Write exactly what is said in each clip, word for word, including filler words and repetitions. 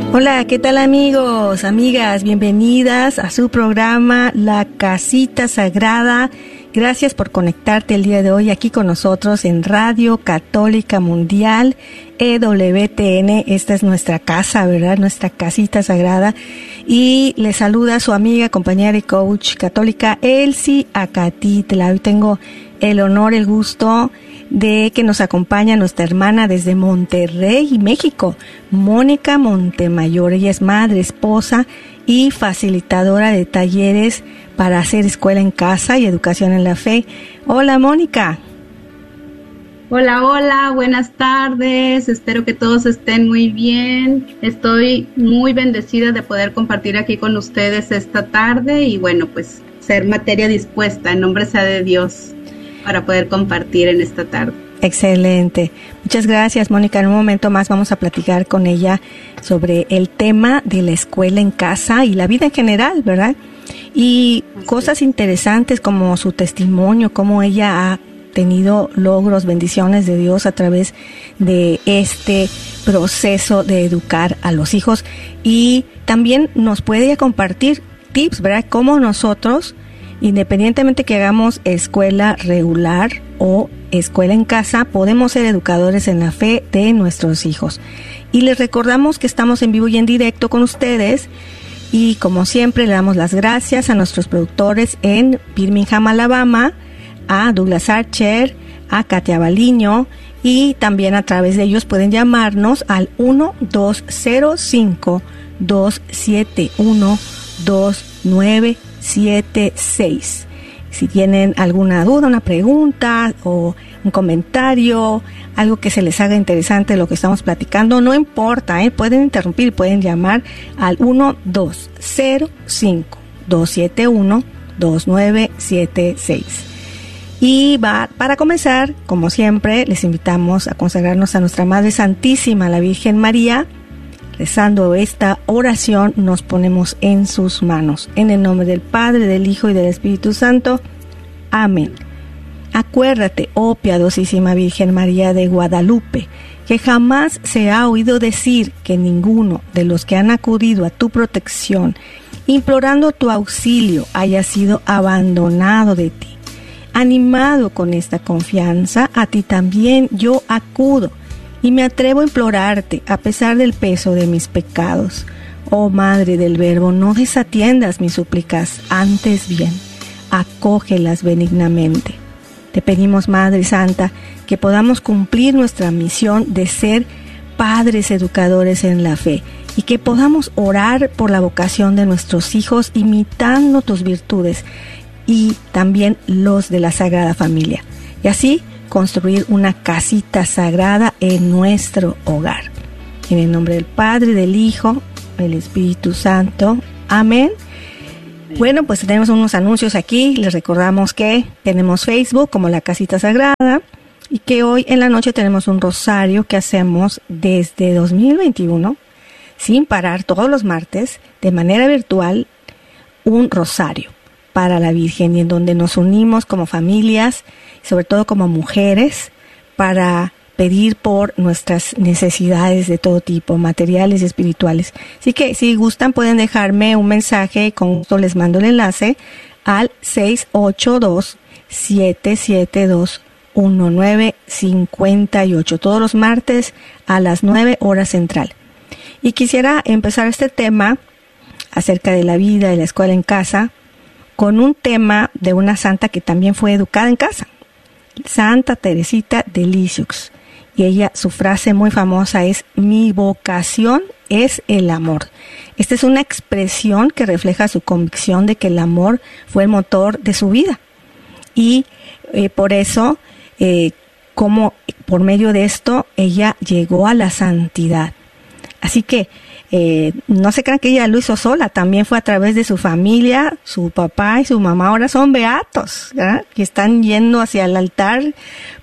Hola, ¿qué tal amigos, amigas? Bienvenidas a su programa La Casita Sagrada. Gracias por conectarte el día de hoy aquí con nosotros en Radio Católica Mundial, E W T N. Esta es nuestra casa, ¿verdad? Nuestra casita sagrada. Y les saluda su amiga, compañera y coach católica Elsie Acatitla. Hoy tengo el honor, el gusto de que nos acompaña nuestra hermana desde Monterrey, México, Mónica Montemayor. Ella es madre, esposa y facilitadora de talleres para hacer escuela en casa y educación en la fe. Hola, Mónica. Hola, hola, buenas tardes. Espero que todos estén muy bien. Estoy muy bendecida de poder compartir aquí con ustedes esta tarde y bueno, pues ser materia dispuesta, en nombre sea de Dios, para poder compartir en esta tarde. Excelente. Muchas gracias, Mónica. En un momento más vamos a platicar con ella sobre el tema de la escuela en casa y la vida en general, ¿verdad? Y Así cosas es. interesantes como su testimonio, cómo ella ha tenido logros, bendiciones de Dios a través de este proceso de educar a los hijos. Y también nos puede compartir tips, ¿verdad? Cómo nosotros, independientemente que hagamos escuela regular o escuela en casa, podemos ser educadores en la fe de nuestros hijos. Y les recordamos que estamos en vivo y en directo con ustedes. Y como siempre le damos las gracias a nuestros productores en Birmingham, Alabama, a Douglas Archer, a Katia Baliño, y también a través de ellos pueden llamarnos al uno dos cero cinco, dos siete uno, dos nueve siete seis. Si tienen alguna duda, una pregunta o un comentario, algo que se les haga interesante de lo que estamos platicando, no importa, ¿eh? Pueden interrumpir, pueden llamar al uno dos cero cinco, dos siete uno, dos nueve siete seis. Y va, para comenzar, como siempre, les invitamos a consagrarnos a nuestra Madre Santísima, la Virgen María. Rezando esta oración, nos ponemos en sus manos. En el nombre del Padre, del Hijo y del Espíritu Santo. Amén. Acuérdate, oh piadosísima Virgen María de Guadalupe, que jamás se ha oído decir que ninguno de los que han acudido a tu protección, implorando tu auxilio, haya sido abandonado de ti. Animado con esta confianza, a ti también yo acudo y me atrevo a implorarte a pesar del peso de mis pecados. Oh Madre del Verbo, no desatiendas mis súplicas, antes bien, acógelas benignamente. Te pedimos, Madre Santa, que podamos cumplir nuestra misión de ser padres educadores en la fe y que podamos orar por la vocación de nuestros hijos imitando tus virtudes y también los de la Sagrada Familia. Y así construir una casita sagrada en nuestro hogar. En el nombre del Padre, del Hijo, del Espíritu Santo. Amén. Bueno, pues tenemos unos anuncios aquí. Les recordamos que tenemos Facebook como La Casita Sagrada y que hoy en la noche tenemos un rosario que hacemos desde dos mil veintiuno, sin parar, todos los martes, de manera virtual, un rosario para la Virgen, y en donde nos unimos como familias, sobre todo como mujeres, para pedir por nuestras necesidades de todo tipo, materiales y espirituales. Así que si gustan pueden dejarme un mensaje y con gusto les mando el enlace al seis ocho dos, siete siete dos, uno nueve cinco ocho, todos los martes a las nueve horas central. Y quisiera empezar este tema acerca de la vida y la escuela en casa con un tema de una santa que también fue educada en casa, Santa Teresita de Lisieux. Y ella, su frase muy famosa es: mi vocación es el amor. Esta es una expresión que refleja su convicción de que el amor fue el motor de su vida. Y eh, por eso, eh, como por medio de esto, ella llegó a la santidad. Así que Eh, no se crean que ella lo hizo sola, también fue a través de su familia, su papá y su mamá ahora son beatos, ¿verdad? Que están yendo hacia el altar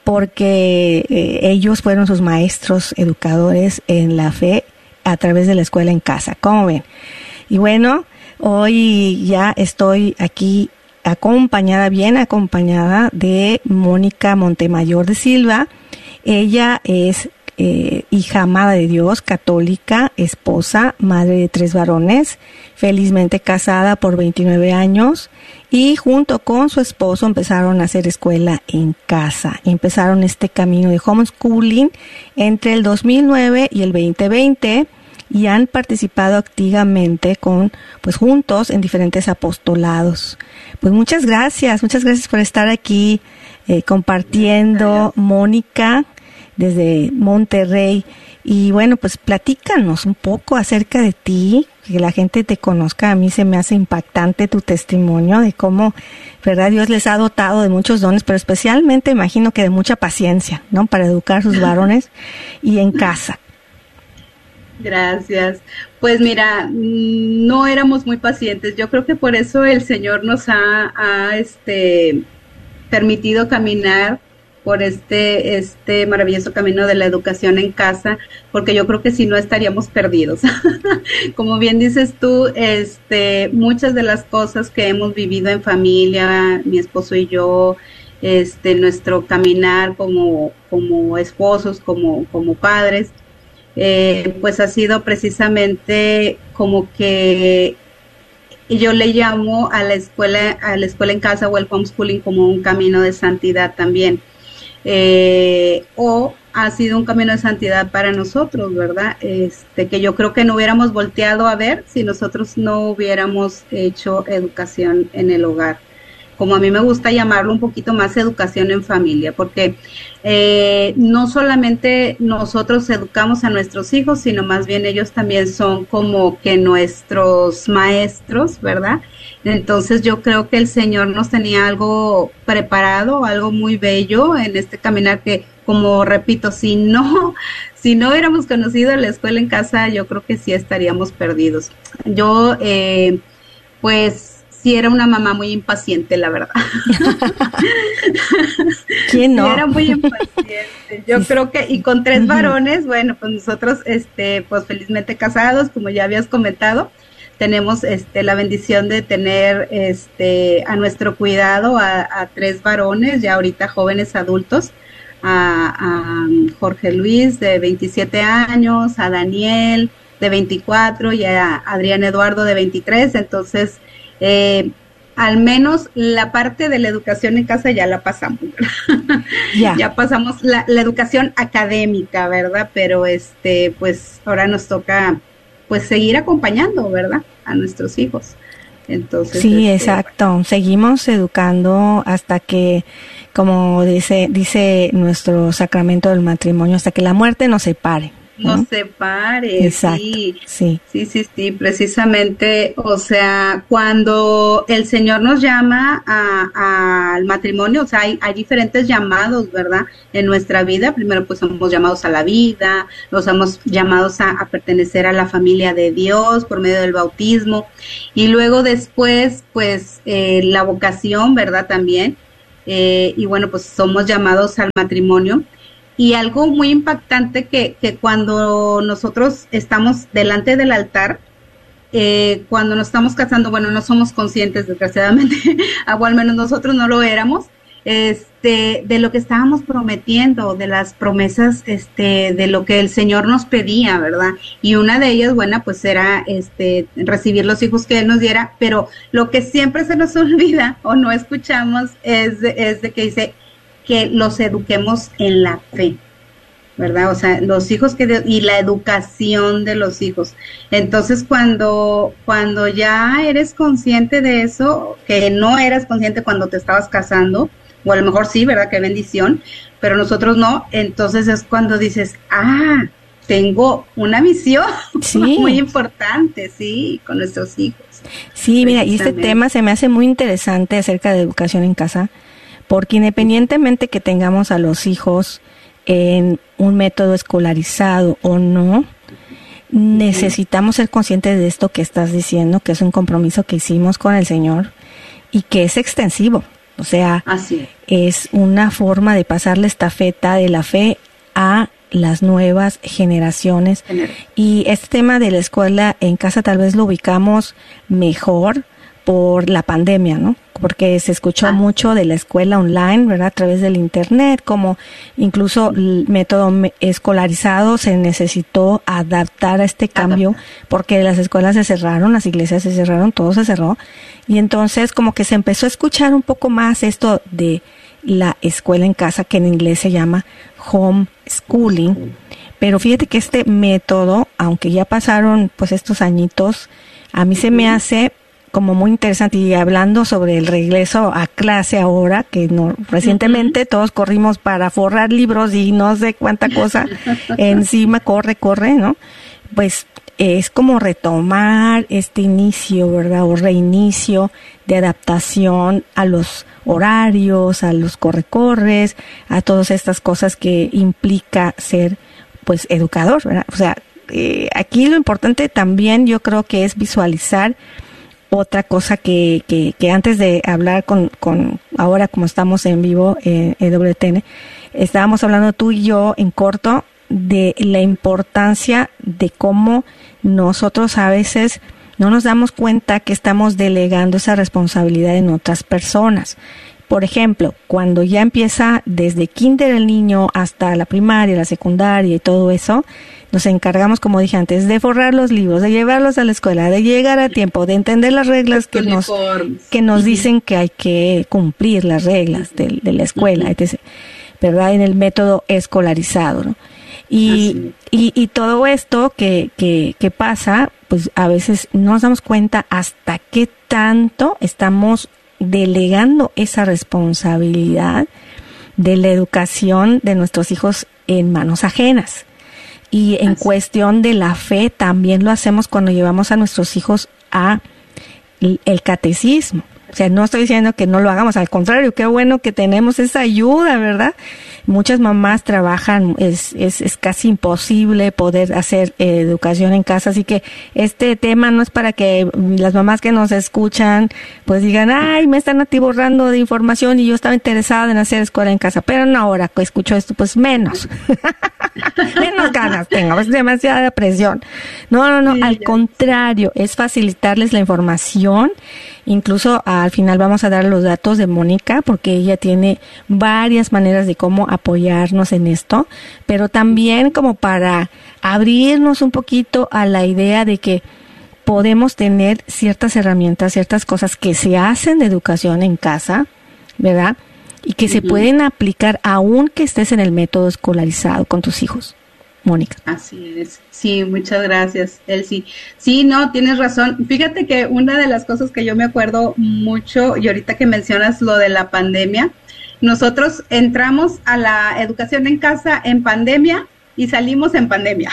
porque eh, ellos fueron sus maestros educadores en la fe a través de la escuela en casa, ¿cómo ven? Y bueno, hoy ya estoy aquí acompañada, bien acompañada de Mónica Montemayor de Silva. Ella es eh, hija amada de Dios, católica, esposa, madre de tres varones, felizmente casada por veintinueve años, y junto con su esposo empezaron a hacer escuela en casa. Empezaron este camino de homeschooling entre el dos mil nueve y el veinte veinte, y han participado activamente con, pues juntos en diferentes apostolados. Pues muchas gracias, muchas gracias por estar aquí eh, compartiendo, Mónica, desde Monterrey. Y bueno, pues platícanos un poco acerca de ti, que la gente te conozca. A mí se me hace impactante tu testimonio de cómo, verdad, Dios les ha dotado de muchos dones, pero especialmente imagino que de mucha paciencia, ¿no? Para educar a sus varones y en casa. Gracias. Pues mira, no éramos muy pacientes. Yo creo que por eso el Señor nos ha, ha este, permitido caminar por este, este maravilloso camino de la educación en casa, porque yo creo que si no estaríamos perdidos. Como bien dices tú, este, muchas de las cosas que hemos vivido en familia, mi esposo y yo, este, nuestro caminar como, como esposos, como, como padres, Eh, pues ha sido precisamente como que yo le llamo a la escuela, a la escuela en casa o el homeschooling como un camino de santidad también, eh, o ha sido un camino de santidad para nosotros, ¿verdad? Este, que yo creo que no hubiéramos volteado a ver si nosotros no hubiéramos hecho educación en el hogar. Como a mí me gusta llamarlo un poquito más educación en familia, porque eh, no solamente nosotros educamos a nuestros hijos, sino más bien ellos también son como que nuestros maestros, ¿verdad? Entonces yo creo que el Señor nos tenía algo preparado, algo muy bello en este caminar que, como repito, si no, si no hubiéramos conocido la escuela en casa, yo creo que sí estaríamos perdidos. Yo, eh, pues, sí era una mamá muy impaciente, la verdad. ¿Quién no? Sí era muy impaciente. Yo creo que, y con tres uh-huh. varones, bueno, pues nosotros, este, pues felizmente casados, como ya habías comentado, tenemos, este, la bendición de tener, este, a nuestro cuidado a, a tres varones, ya ahorita jóvenes adultos, a, a Jorge Luis de veintisiete años, a Daniel de veinticuatro y a Adrián Eduardo de veintitrés, entonces, Eh, al menos la parte de la educación en casa ya la pasamos, yeah. ya pasamos la, la educación académica, ¿verdad? Pero este, pues ahora nos toca pues seguir acompañando, ¿verdad? A nuestros hijos. Entonces, sí, este, exacto. Bueno. Seguimos educando hasta que, como dice, dice nuestro sacramento del matrimonio, hasta que la muerte nos separe. Nos ¿no? separe, exacto, sí, sí, sí, sí, sí, precisamente, o sea, cuando el Señor nos llama a, a, al matrimonio, o sea, hay, hay diferentes llamados, ¿verdad? En nuestra vida, primero pues somos llamados a la vida, nos somos llamados a, a pertenecer a la familia de Dios por medio del bautismo, y luego después, pues, eh, la vocación, ¿verdad? También, eh, y bueno, pues somos llamados al matrimonio. Y algo muy impactante que, que cuando nosotros estamos delante del altar, eh, cuando nos estamos casando, bueno, no somos conscientes, desgraciadamente, o al menos nosotros no lo éramos, este, de lo que estábamos prometiendo, de las promesas, este, de lo que el Señor nos pedía, ¿verdad? Y una de ellas, bueno, pues era, este, recibir los hijos que Él nos diera, pero lo que siempre se nos olvida o no escuchamos es de, es de que dice, que los eduquemos en la fe, ¿verdad? O sea, los hijos que Dios, y la educación de los hijos. Entonces, cuando, cuando ya eres consciente de eso, que no eras consciente cuando te estabas casando, o a lo mejor sí, ¿verdad? Qué bendición, pero nosotros no, entonces es cuando dices, ah, tengo una misión sí. muy importante, sí, con nuestros hijos. Sí, mira, y este tema se me hace muy interesante acerca de educación en casa, porque independientemente que tengamos a los hijos en un método escolarizado o no, necesitamos ser conscientes de esto que estás diciendo, que es un compromiso que hicimos con el Señor y que es extensivo. O sea, así es. es una forma de pasar la estafeta de la fe a las nuevas generaciones. Gener- y este tema de la escuela en casa tal vez lo ubicamos mejor por la pandemia, ¿no? Porque se escuchó ah. mucho de la escuela online, ¿verdad? A través del internet, como incluso el método escolarizado se necesitó adaptar a este cambio, porque las escuelas se cerraron, las iglesias se cerraron, todo se cerró, y entonces como que se empezó a escuchar un poco más esto de la escuela en casa, que en inglés se llama homeschooling. Pero fíjate que este método, aunque ya pasaron pues estos añitos, a mí se me hace como muy interesante. Y hablando sobre el regreso a clase ahora, que no recientemente uh-huh. todos corrimos para forrar libros y no sé cuánta cosa encima, corre, corre, ¿no? Pues es como retomar este inicio, ¿verdad? O reinicio de adaptación a los horarios, a los corre-corres, a todas estas cosas que implica ser pues educador, ¿verdad? O sea, eh, aquí lo importante también yo creo que es visualizar otra cosa que, que, que antes de hablar con, con ahora como estamos en vivo eh, en W T N, estábamos hablando tú y yo en corto de la importancia de cómo nosotros a veces no nos damos cuenta que estamos delegando esa responsabilidad en otras personas. Por ejemplo, cuando ya empieza desde kinder el niño hasta la primaria, la secundaria y todo eso, nos encargamos, como dije antes, de forrar los libros, de llevarlos a la escuela, de llegar a tiempo, de entender las reglas que nos, que nos dicen que hay que cumplir las reglas de, de la escuela, etcétera, ¿verdad? En el método escolarizado, ¿no? Y, y, y todo esto que, que, que pasa, pues a veces no nos damos cuenta hasta qué tanto estamos delegando esa responsabilidad de la educación de nuestros hijos en manos ajenas. Y en Así. cuestión de la fe también lo hacemos cuando llevamos a nuestros hijos a el catecismo. O sea, no estoy diciendo que no lo hagamos, al contrario, qué bueno que tenemos esa ayuda, ¿verdad? Muchas mamás trabajan, es, es, es casi imposible poder hacer eh, educación en casa, así que este tema no es para que las mamás que nos escuchan pues digan, ay, me están atiborrando de información y yo estaba interesada en hacer escuela en casa, pero no, ahora que escucho esto, pues menos, menos ganas tengo, es demasiada presión. No, no, no, sí, al contrario, es facilitarles la información. Incluso al final vamos a dar los datos de Mónica porque ella tiene varias maneras de cómo apoyarnos en esto, pero también como para abrirnos un poquito a la idea de que podemos tener ciertas herramientas, ciertas cosas que se hacen de educación en casa, ¿verdad? Y que uh-huh. se pueden aplicar aún que estés en el método escolarizado con tus hijos. Mónica. Así es. Sí, muchas gracias, Elsie. Sí, no, tienes razón. Fíjate que una de las cosas que yo me acuerdo mucho, y ahorita que mencionas lo de la pandemia, nosotros entramos a la educación en casa en pandemia y salimos en pandemia.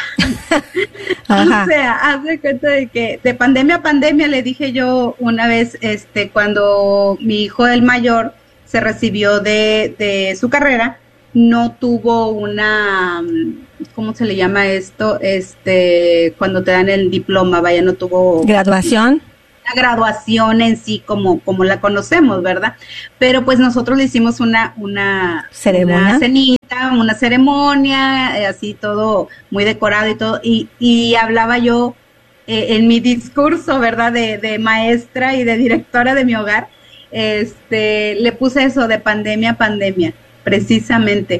Ajá. O sea, haz de cuenta de que de pandemia a pandemia, le dije yo una vez, este, cuando mi hijo el mayor se recibió de, de su carrera, no tuvo una, ¿cómo se le llama esto? Este, cuando te dan el diploma, vaya, no tuvo... ¿Graduación? La graduación en sí, como, como la conocemos, ¿verdad? Pero pues nosotros le hicimos una, una... ¿Ceremonia? Una cenita, una ceremonia, eh, así todo muy decorado y todo, y, y hablaba yo eh, en mi discurso, ¿verdad? De, de maestra y de directora de mi hogar, este, le puse eso de pandemia a pandemia. Precisamente,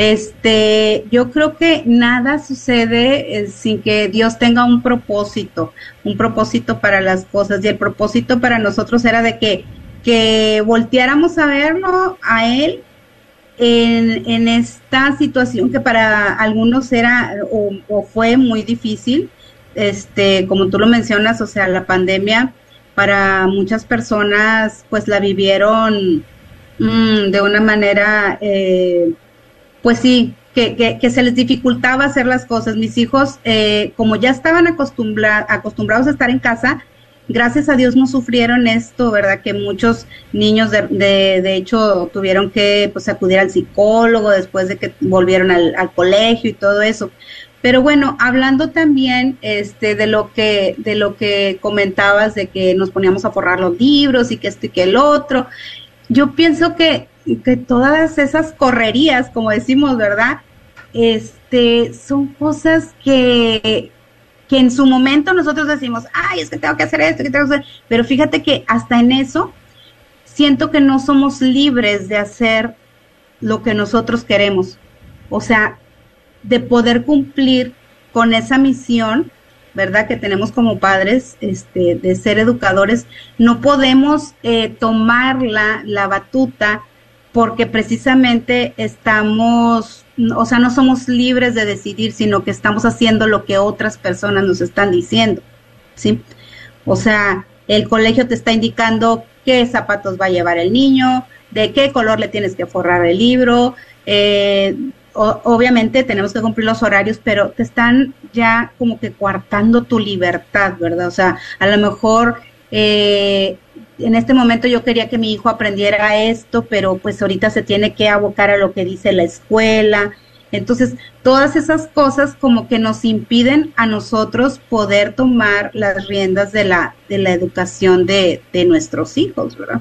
este, yo creo que nada sucede eh, sin que Dios tenga un propósito, un propósito para las cosas, y el propósito para nosotros era de que, que volteáramos a verlo a Él en, en esta situación que para algunos era o, o fue muy difícil, este, como tú lo mencionas, o sea, la pandemia para muchas personas pues la vivieron Mm, de una manera, eh, pues sí, que, que, que se les dificultaba hacer las cosas. Mis hijos, eh, como ya estaban acostumbra, acostumbrados a estar en casa, gracias a Dios no sufrieron esto, ¿verdad? Que muchos niños, de, de, de hecho, tuvieron que pues acudir al psicólogo después de que volvieron al, al colegio y todo eso. Pero bueno, hablando también este de lo que de lo que comentabas, de que nos poníamos a forrar los libros y que esto y que el otro, yo pienso que, que todas esas correrías, como decimos, ¿verdad? Este, son cosas que, que en su momento nosotros decimos, ay, es que tengo que hacer esto, que tengo que hacer, pero fíjate que hasta en eso siento que no somos libres de hacer lo que nosotros queremos, o sea, de poder cumplir con esa misión, ¿verdad?, que tenemos como padres, este, de ser educadores. No podemos eh, tomar la, la batuta porque precisamente estamos, o sea, no somos libres de decidir, sino que estamos haciendo lo que otras personas nos están diciendo, ¿sí? O sea, el colegio te está indicando qué zapatos va a llevar el niño, de qué color le tienes que forrar el libro, eh, o, obviamente tenemos que cumplir los horarios, pero te están ya como que coartando tu libertad, ¿verdad? O sea, a lo mejor eh, en este momento yo quería que mi hijo aprendiera esto, pero pues ahorita se tiene que abocar a lo que dice la escuela. Entonces, todas esas cosas como que nos impiden a nosotros poder tomar las riendas de la de la educación de, de nuestros hijos, ¿verdad?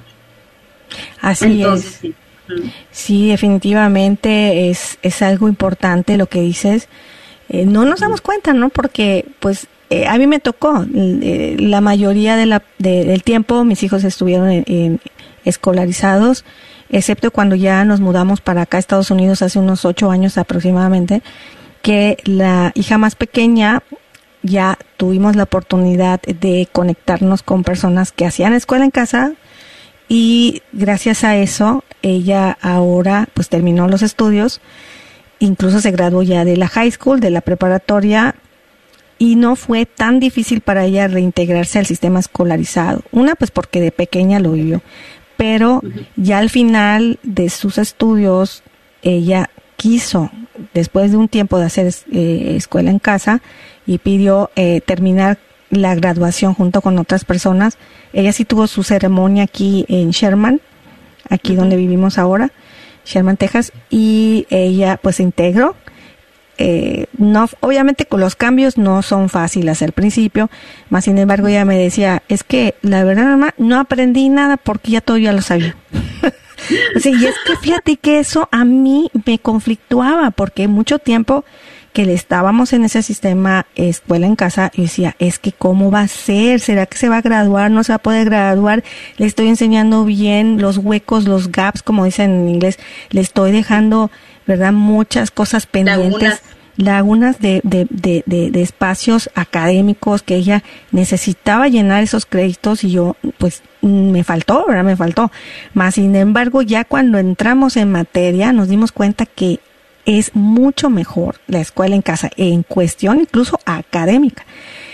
Así Entonces, es. Sí. Sí, definitivamente es, es algo importante lo que dices. Eh, no nos damos cuenta, ¿no? Porque, pues, eh, a mí me tocó. Eh, la mayoría de la, de, del tiempo mis hijos estuvieron en, en escolarizados, excepto cuando ya nos mudamos para acá a Estados Unidos hace unos ocho años aproximadamente, que la hija más pequeña ya tuvimos la oportunidad de conectarnos con personas que hacían escuela en casa. Y gracias a eso, ella ahora pues terminó los estudios, incluso se graduó ya de la high school, de la preparatoria, y no fue tan difícil para ella reintegrarse al sistema escolarizado. Una, pues porque de pequeña lo vivió, pero uh-huh. ya al final de sus estudios, ella quiso, después de un tiempo de hacer eh, escuela en casa, y pidió eh, terminar la graduación junto con otras personas. Ella sí tuvo su ceremonia aquí en Sherman, aquí uh-huh. donde vivimos ahora, Sherman, Texas, y ella pues se integró. Eh, no, obviamente con los cambios no son fáciles al principio, más sin embargo ella me decía, es que la verdad, mamá, no aprendí nada porque ya todo ya lo sabía. O sea, y es que fíjate que eso a mí me conflictuaba porque mucho tiempo que le estábamos en ese sistema escuela en casa, y decía, es que ¿cómo va a ser? ¿Será que se va a graduar? ¿No se va a poder graduar? Le estoy enseñando bien los huecos, los gaps, como dicen en inglés, le estoy dejando, ¿verdad?, muchas cosas pendientes, lagunas, lagunas de, de, de, de, de espacios académicos que ella necesitaba llenar esos créditos, y yo, pues, me faltó, ¿verdad? Me faltó. Más sin embargo, ya cuando entramos en materia, nos dimos cuenta que es mucho mejor la escuela en casa, en cuestión incluso académica.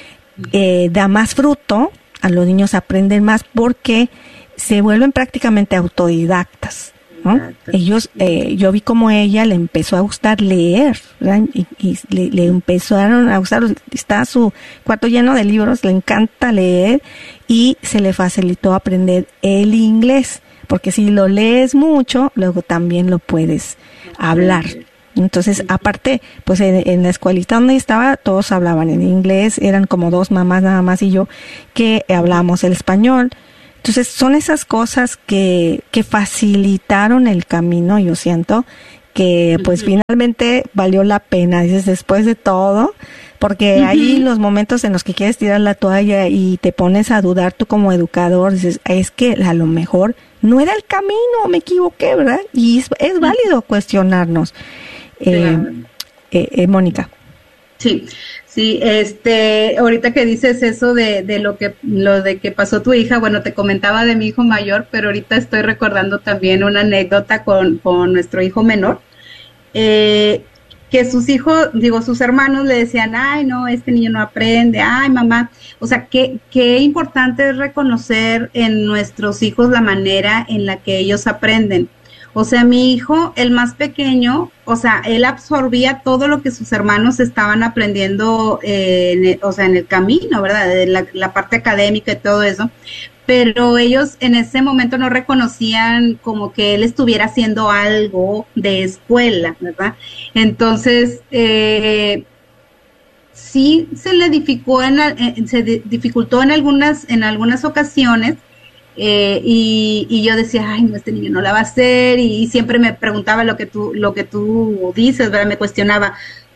Eh, da más fruto, a los niños aprenden más porque se vuelven prácticamente autodidactas, ¿no? Ellos, eh, yo vi como ella le empezó a gustar leer, ¿verdad? Y, y le, le empezaron a gustar, está su cuarto lleno de libros, le encanta leer, y se le facilitó aprender el inglés, porque si lo lees mucho, luego también lo puedes hablar. Entonces, aparte, pues en, en la escuelita donde estaba, todos hablaban en inglés, eran como dos mamás nada más y yo, que hablábamos el español. Entonces, son esas cosas que, que facilitaron el camino, yo siento, que pues uh-huh. finalmente valió la pena, dices, después de todo, porque uh-huh. hay los momentos en los que quieres tirar la toalla y te pones a dudar tú como educador, dices, es que a lo mejor no era el camino, me equivoqué, ¿verdad? Y es, es válido cuestionarnos. Eh, eh, eh, Mónica. Sí, sí, este, ahorita que dices eso de, de lo que, lo de que pasó tu hija, bueno, te comentaba de mi hijo mayor, pero ahorita estoy recordando también una anécdota con, con nuestro hijo menor, eh, que sus hijos, digo, sus hermanos le decían, ay, no, este niño no aprende, ay, mamá, o sea, qué, qué importante es reconocer en nuestros hijos la manera en la que ellos aprenden. O sea, mi hijo, el más pequeño, o sea, él absorbía todo lo que sus hermanos estaban aprendiendo, eh, en el, o sea, en el camino, ¿verdad? De la, la parte académica y todo eso. Pero ellos en ese momento no reconocían como que él estuviera haciendo algo de escuela, ¿verdad? Entonces, eh, sí se le dificultó en, en, se dificultó en algunas, en algunas ocasiones. Eh, y, y yo decía, ay, no, este niño no la va a hacer, y, y siempre me preguntaba lo que tú, lo que tú dices, ¿verdad? Me cuestionaba,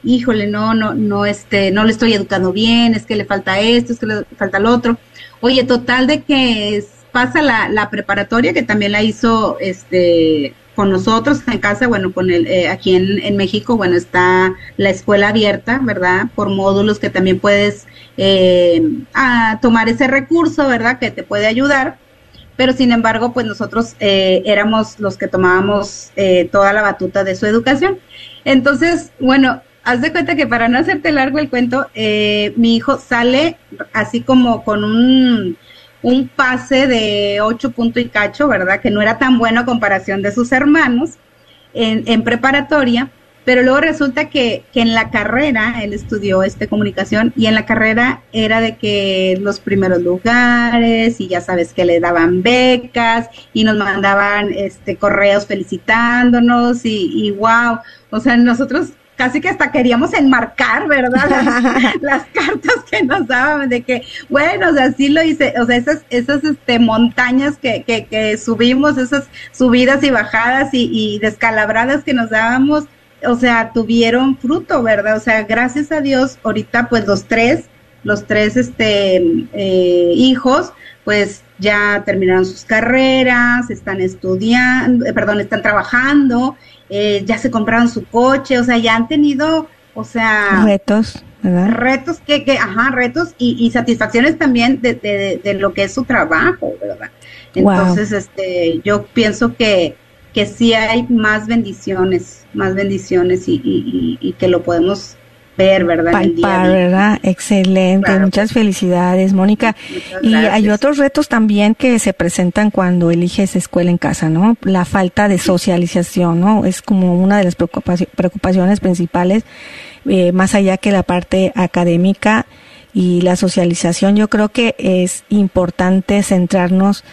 híjole, no, no, no, este, no le estoy educando bien, es que le falta esto, es que le falta lo otro. Oye, total de que es, pasa la, la preparatoria, que también la hizo, este, con nosotros en casa, bueno, con el, eh, aquí en, en México, bueno, está la escuela abierta, ¿verdad? Por módulos que también puedes eh, a tomar ese recurso, ¿verdad? Que te puede ayudar, pero sin embargo, pues nosotros eh, éramos los que tomábamos eh, toda la batuta de su educación. Entonces, bueno, haz de cuenta que para no hacerte largo el cuento, eh, mi hijo sale así como con un... un pase de ocho punto y cacho, ¿verdad? Que no era tan bueno a comparación de sus hermanos en, en preparatoria, pero luego resulta que, que en la carrera, él estudió este comunicación, y en la carrera era de que los primeros lugares, y ya sabes que le daban becas, y nos mandaban este correos felicitándonos, y, y wow, o sea, nosotros casi que hasta queríamos enmarcar, ¿verdad? Las, las cartas que nos daban de que, bueno, o sea, sí lo hice, o sea, esas, esas este, montañas que, que, que subimos, esas subidas y bajadas y, y descalabradas que nos dábamos, o sea, tuvieron fruto, ¿verdad? O sea, gracias a Dios, ahorita pues los tres, los tres este eh, hijos, pues ya terminaron sus carreras, están estudiando, eh, perdón, están trabajando, eh, ya se compraron su coche, o sea, ya han tenido, o sea... Retos, ¿verdad? Retos que, que ajá, retos y, y satisfacciones también de, de, de lo que es su trabajo, ¿verdad? Entonces, wow. este, yo pienso que, que sí hay más bendiciones, más bendiciones y, y, y, y que lo podemos ver, ¿verdad? Palpar, el día a día. ¿verdad? Excelente, claro. Muchas felicidades, Mónica. Muchas y hay otros retos también que se presentan cuando eliges escuela en casa, ¿no? La falta de socialización, ¿no? Es como una de las preocupaciones principales, eh, más allá que la parte académica y la socialización. Yo creo que es importante centrarnos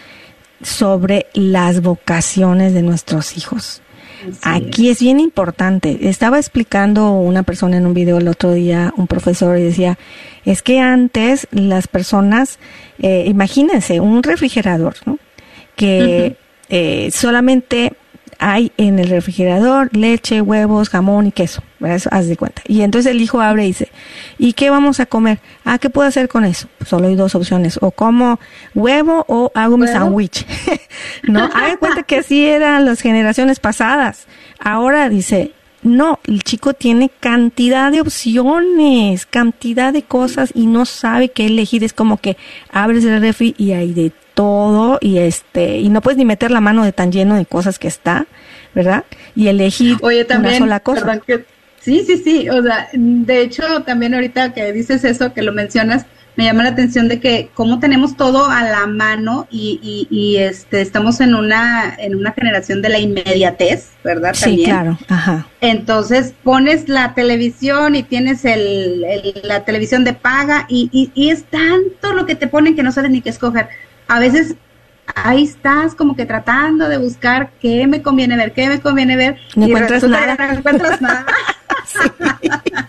sobre las vocaciones de nuestros hijos. Sí. Aquí es bien importante. Estaba explicando una persona en un video el otro día, un profesor, y decía, es que antes las personas, eh, imagínense, un refrigerador, ¿no? Que uh-huh. eh, solamente hay en el refrigerador leche, huevos, jamón y queso, ¿verdad? Eso, haz de cuenta. Y entonces el hijo abre y dice, ¿y qué vamos a comer? Ah, ¿qué puedo hacer con eso? Solo hay dos opciones, o como huevo o hago mi sándwich. ¿No? Hagan cuenta que así eran las generaciones pasadas. Ahora dice, no, el chico tiene cantidad de opciones, cantidad de cosas y no sabe qué elegir. Es como que abres el refri y hay de todo y este y no puedes ni meter la mano de tan lleno de cosas que está, ¿verdad? Y elegir Oye, también, una sola cosa. Perdón, que, sí, sí, sí, o sea, de hecho también ahorita que dices eso, que lo mencionas, me llama la atención de que como tenemos todo a la mano y, y, y este estamos en una en una generación de la inmediatez, ¿verdad? Sí, también. Claro, ajá. Entonces pones la televisión y tienes el, el la televisión de paga y, y, y es tanto lo que te ponen que no sabes ni qué escoger. A veces ahí estás como que tratando de buscar qué me conviene ver, qué me conviene ver. No encuentras nada. No encuentras nada. Sí.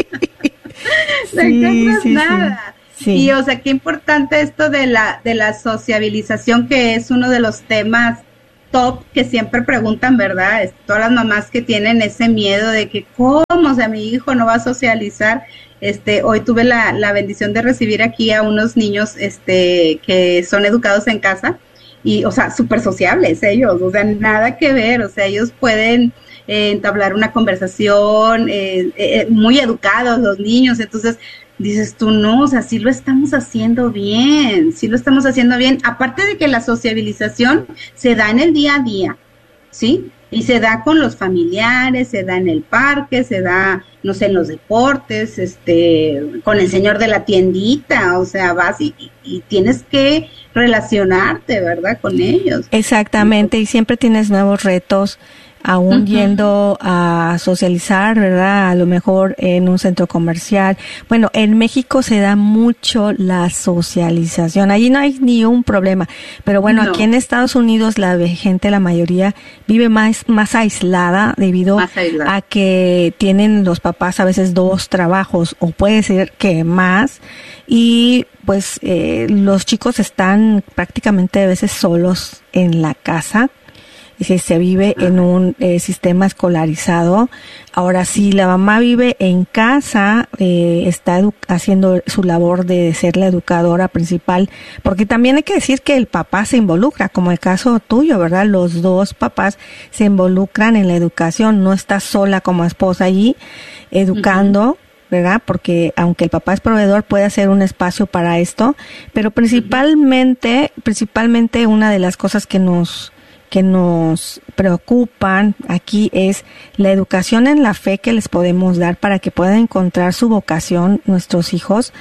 No sí, encuentras sí, nada. Sí. Sí. Y o sea, qué importante esto de la de la sociabilización, que es uno de los temas top que siempre preguntan, ¿verdad? Es, todas las mamás que tienen ese miedo de que, ¿cómo? O sea, mi hijo no va a socializar. Este, hoy tuve la, la bendición de recibir aquí a unos niños, este, que son educados en casa y, o sea, súper sociables ellos, o sea, nada que ver, o sea, ellos pueden eh, entablar una conversación, eh, eh, muy educados los niños, entonces dices tú, no, o sea, sí lo estamos haciendo bien, sí lo estamos haciendo bien, aparte de que la sociabilización se da en el día a día, ¿sí? Y se da con los familiares, se da en el parque, se da, no sé, en los deportes, este, con el señor de la tiendita, o sea, vas y, y tienes que relacionarte, ¿verdad?, con ellos. Exactamente, y siempre tienes nuevos retos, aún uh-huh. yendo a socializar, ¿verdad? A lo mejor en un centro comercial. Bueno, en México se da mucho la socialización. Allí no hay ni un problema. Pero bueno, no. Aquí en Estados Unidos la gente, la mayoría, vive más, más aislada debido más aislada. a que tienen los papás a veces dos trabajos o puede ser que más. Y pues eh, los chicos están prácticamente a veces solos en la casa. y si se vive en un eh, sistema escolarizado. Ahora, si la mamá vive en casa, eh, está edu- haciendo su labor de ser la educadora principal, porque también hay que decir que el papá se involucra, como el caso tuyo, ¿verdad? Los dos papás se involucran en la educación, no está sola como esposa allí educando, uh-huh. ¿verdad? Porque aunque el papá es proveedor, puede hacer un espacio para esto, pero principalmente, uh-huh. principalmente una de las cosas que nos, que nos preocupan aquí es la educación en la fe que les podemos dar para que puedan encontrar su vocación nuestros hijos,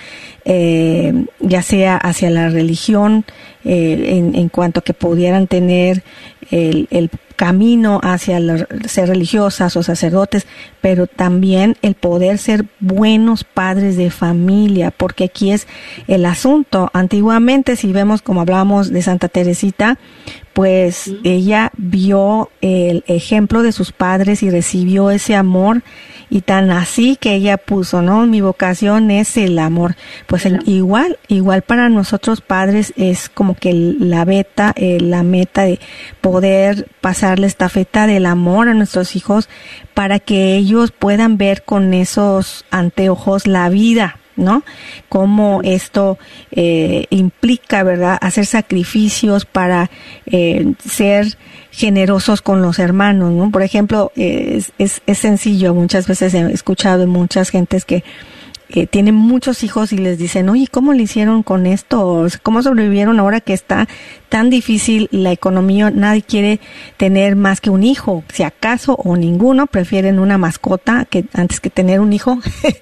eh, ya sea hacia la religión, eh, en, en cuanto a que pudieran tener el, el camino hacia la, ser religiosas o sacerdotes, pero también el poder ser buenos padres de familia, porque aquí es el asunto. Antiguamente, si vemos como hablábamos de Santa Teresita, pues uh-huh. ella vio el ejemplo de sus padres y recibió ese amor, y tan así que ella puso, ¿no? Mi vocación es el amor. Pues el, igual, igual para nosotros padres es como que la beta, eh, la meta de poder pasar la estafeta del amor a nuestros hijos para que ellos puedan ver con esos anteojos la vida, ¿no? Cómo esto eh, implica, ¿verdad? Hacer sacrificios para eh, ser generosos con los hermanos, ¿no? Por ejemplo, eh, es, es, es sencillo. Muchas veces he escuchado de muchas gentes que eh, tienen muchos hijos y les dicen, oye, ¿cómo le hicieron con esto? ¿Cómo sobrevivieron ahora que está tan difícil la economía? Nadie quiere tener más que un hijo, si acaso, o ninguno, prefieren una mascota que antes que tener un hijo,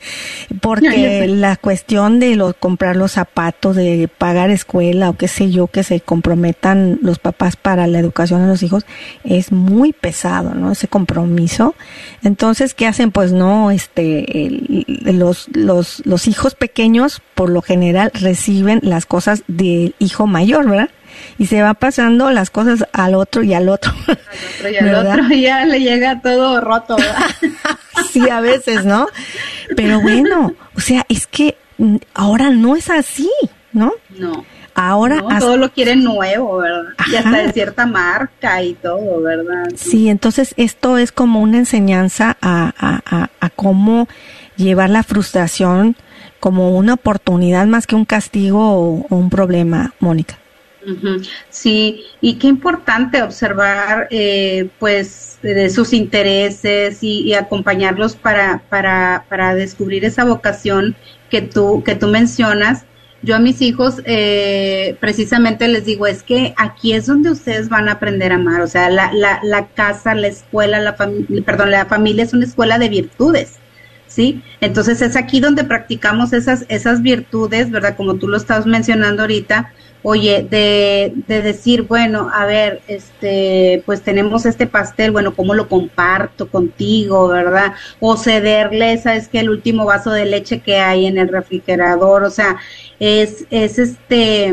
porque la cuestión de los, comprar los zapatos, de pagar escuela o qué sé yo, que se comprometan los papás para la educación de los hijos, es muy pesado, ¿no? Ese compromiso. Entonces, ¿qué hacen? Pues no, este, el, los, los, los hijos pequeños, por lo general, reciben las cosas del hijo mayor, ¿verdad? Y se va pasando las cosas al otro y al otro. Al otro y al ¿verdad? Otro, y ya le llega todo roto, ¿verdad? Sí, a veces, ¿no? Pero bueno, o sea, es que ahora no es así, ¿no? No. Ahora no, hasta, todo lo quieren nuevo, ¿verdad? Ajá. Y hasta de cierta marca y todo, ¿verdad? Sí, entonces esto es como una enseñanza a, a, a, a cómo llevar la frustración como una oportunidad más que un castigo o, o un problema, Mónica. Uh-huh. Sí, y qué importante observar eh, pues de sus intereses y, y acompañarlos para, para, para descubrir esa vocación que tú, que tú mencionas. Yo a mis hijos eh, precisamente les digo, es que aquí es donde ustedes van a aprender a amar, o sea, la, la, la casa, la escuela, la familia, perdón, la familia es una escuela de virtudes, ¿sí? Entonces es aquí donde practicamos esas, esas virtudes, ¿verdad? Como tú lo estabas mencionando ahorita, oye, de, de decir, bueno, a ver, este, pues tenemos este pastel, bueno, ¿cómo lo comparto contigo, verdad? O cederle, ¿sabes qué? El último vaso de leche que hay en el refrigerador, o sea, es, es este,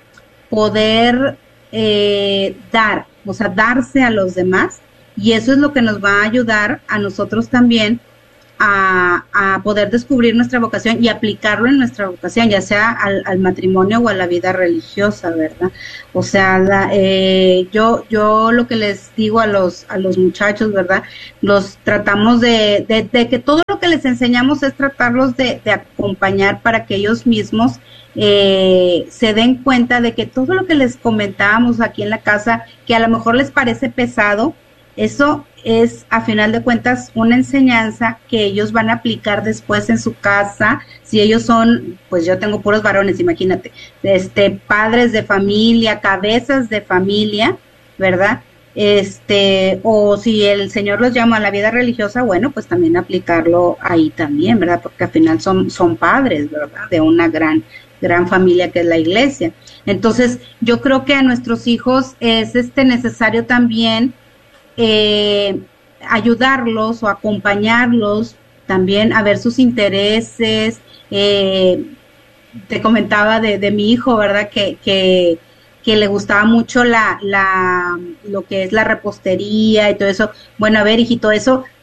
poder eh, dar, o sea, darse a los demás, y eso es lo que nos va a ayudar a nosotros también A, a poder descubrir nuestra vocación y aplicarlo en nuestra vocación, ya sea al, al matrimonio o a la vida religiosa, ¿verdad? O sea, la, eh, yo yo lo que les digo a los a los muchachos, ¿verdad? Los tratamos de, de, de que todo lo que les enseñamos es tratarlos de, de acompañar para que ellos mismos eh, se den cuenta de que todo lo que les comentábamos aquí en la casa, que a lo mejor les parece pesado, eso es, a final de cuentas, una enseñanza que ellos van a aplicar después en su casa. Si ellos son, pues yo tengo puros varones, imagínate, este, padres de familia, cabezas de familia, ¿verdad? Este, o si el Señor los llama a la vida religiosa, bueno, pues también aplicarlo ahí también, ¿verdad? Porque al final son, son padres, ¿verdad? De una gran, gran familia que es la iglesia. Entonces, yo creo que a nuestros hijos es este necesario también Eh, ayudarlos o acompañarlos también a ver sus intereses. Eh, te comentaba de, de mi hijo, ¿verdad? Que, que, que le gustaba mucho la, la, lo que es la repostería y todo eso. Bueno, a ver, hijito, eso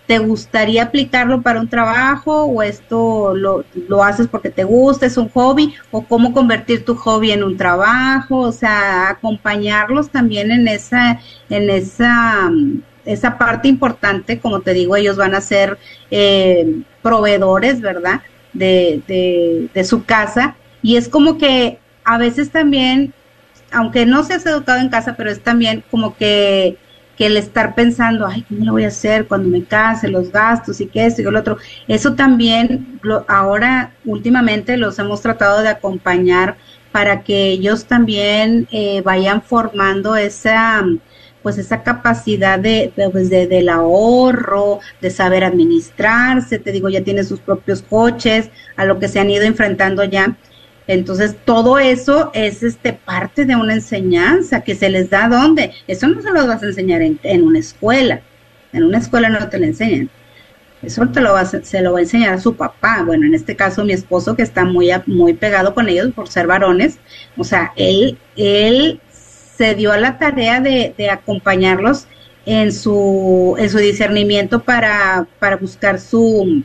¿te gustaría aplicarlo para un trabajo o esto lo, lo haces porque te gusta, es un hobby, o cómo convertir tu hobby en un trabajo? O sea, acompañarlos también en esa, en esa, esa parte importante. Como te digo, ellos van a ser eh, proveedores, ¿verdad?, de, de, de su casa, y es como que a veces también, aunque no seas educado en casa, pero es también como que que el estar pensando, ay, ¿cómo lo voy a hacer cuando me case? Los gastos y qué esto y lo otro. Eso también, lo, ahora, últimamente, los hemos tratado de acompañar para que ellos también eh, vayan formando esa, pues esa capacidad de, de, pues de, del ahorro, de saber administrarse. Te digo, ya tienen sus propios coches, a lo que se han ido enfrentando ya. Entonces, todo eso es este parte de una enseñanza que se les da. ¿Dónde? Eso no se lo vas a enseñar en, en una escuela. En una escuela no te lo enseñan. Eso te lo vas, se lo va a enseñar a su papá. Bueno, en este caso, mi esposo, que está muy, muy pegado con ellos por ser varones. O sea, él, él se dio a la tarea de, de acompañarlos en su, en su discernimiento para, para buscar su...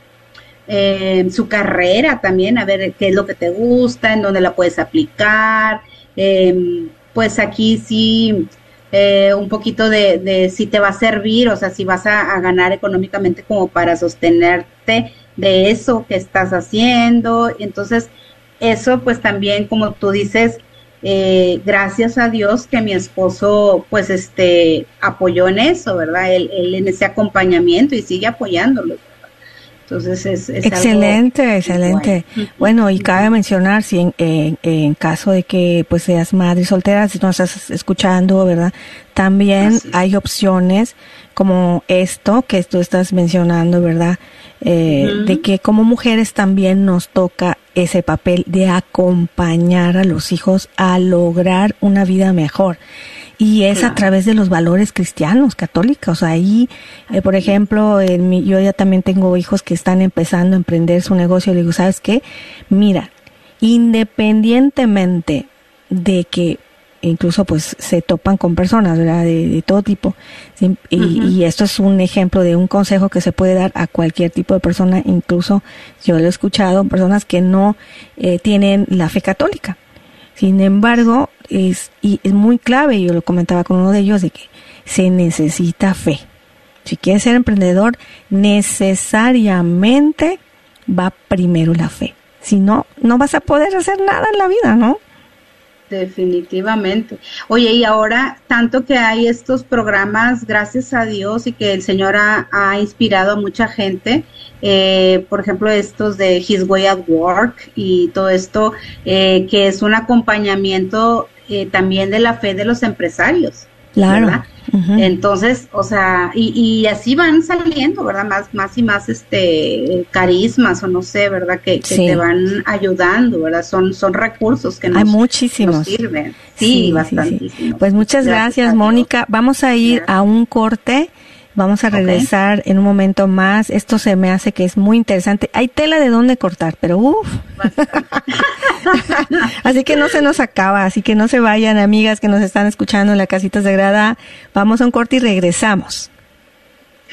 Eh, su carrera también, a ver qué es lo que te gusta, en dónde la puedes aplicar, eh, pues aquí sí, eh, un poquito de, de si te va a servir, o sea, si vas a, a ganar económicamente como para sostenerte de eso que estás haciendo. Entonces, eso pues también, como tú dices, eh, gracias a Dios que mi esposo pues este apoyó en eso, ¿verdad? Él, él en ese acompañamiento y sigue apoyándolo. Entonces es, es excelente, algo excelente. Bueno. Bueno, y cabe mencionar, si en, en, en caso de que pues seas madre soltera, si no estás escuchando, ¿verdad? También Así. hay opciones como esto que tú estás mencionando, ¿verdad? Eh, uh-huh. De que como mujeres también nos toca ese papel de acompañar a los hijos a lograr una vida mejor. Y es claro. a través de los valores cristianos, católicos. Ahí, eh, por ejemplo, en mi, yo ya también tengo hijos que están empezando a emprender su negocio. Le digo, ¿sabes qué? Mira, independientemente de que incluso pues se topan con personas, ¿verdad? De, de todo tipo. ¿Sí? Y, uh-huh. y esto es un ejemplo de un consejo que se puede dar a cualquier tipo de persona. Incluso yo lo he escuchado, personas que no eh, tienen la fe católica. Sin embargo, es, y es muy clave, yo lo comentaba con uno de ellos, de que se necesita fe. Si quieres ser emprendedor, necesariamente va primero la fe. Si no, no vas a poder hacer nada en la vida, ¿no? Definitivamente. Oye, y ahora, tanto que hay estos programas, gracias a Dios, y que el Señor ha, ha inspirado a mucha gente, eh, por ejemplo, estos de His Way at Work y todo esto, eh, que es un acompañamiento eh, también de la fe de los empresarios. Claro. ¿Verdad? Uh-huh. Entonces, o sea, y, y así van saliendo, ¿verdad? Más, más y más este carismas, o no sé, ¿verdad? Que, que sí. te van ayudando, ¿verdad? Son, son recursos que nos, hay muchísimos. nos sirven. Sí, sí bastantísimos. Sí, sí. Pues muchas gracias, gracias Mónica. Vamos a ir gracias. a un corte. Vamos a regresar okay. en un momento más. Esto se me hace que es muy interesante. Hay tela de dónde cortar, pero uff. Así que no se nos acaba. Así que no se vayan, amigas que nos están escuchando en la Casita Sagrada. Vamos a un corte y regresamos.